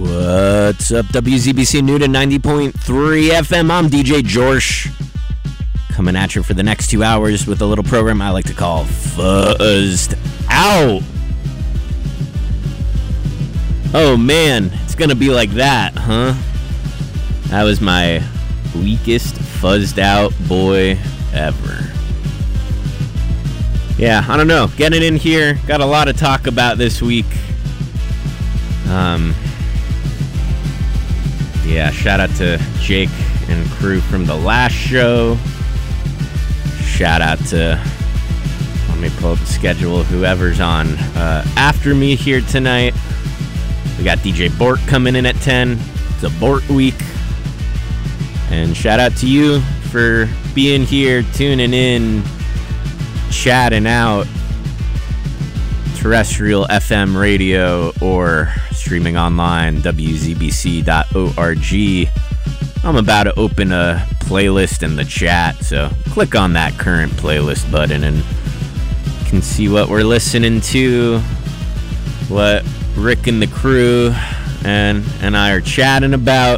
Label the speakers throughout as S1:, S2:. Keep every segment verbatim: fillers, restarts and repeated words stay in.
S1: What's up, W Z B C Newton ninety point three F M? I'm D J Jorsh, coming at you for the next two hours with a little program I like to call Fuzzed Out. Oh man, it's gonna be like that, huh? That was my weakest fuzzed out boy ever. Yeah, I don't know. Getting in here, got a lot to talk about this week. Um, yeah, shout out to Jake and crew from the last show. Shout out to, let me pull up the schedule, whoever's on uh, after me here tonight. We got D J Bort coming in at ten. It's a Bort week. And shout out to you for being here, tuning in, chatting out, terrestrial F M radio or streaming online, W Z B C dot org. I'm about to open a playlist in the chat, so click on that current playlist button and you can see what we're listening to, what Rick and the crew and and I are chatting about.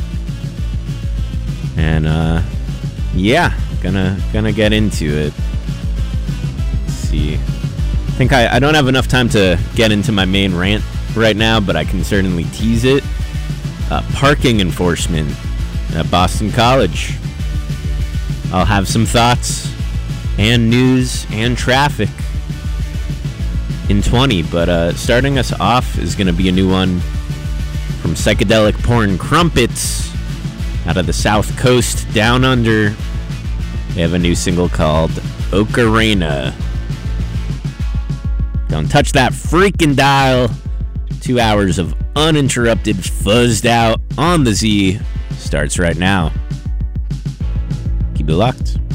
S1: And uh yeah, gonna gonna get into it. Let's see. I think I, I don't have enough time to get into my main rant right now, but I can certainly tease it. Uh, parking enforcement at Boston College. I'll have some thoughts and news and traffic in twenty, but uh, starting us off is going to be a new one from Psychedelic Porn Crumpets out of the South Coast down under. They have a new single called Ocarina. Don't touch that freaking dial. Two hours of uninterrupted fuzzed out on the Z starts right now. Keep it locked.